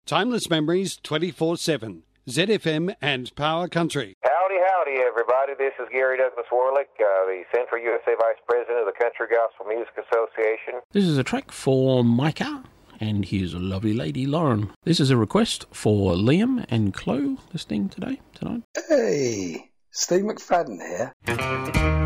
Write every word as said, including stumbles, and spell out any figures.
Timeless memories twenty-four seven. Z F M and Power Country. Howdy, howdy, everybody. This is Gary Douglas Warlick, uh, the Central U S A Vice President of the Country Gospel Music Association. This is a track for Micah, and here's a lovely lady, Lauren. This is a request for Liam and Chloe listening today, tonight. Hey, Steve McFadden here.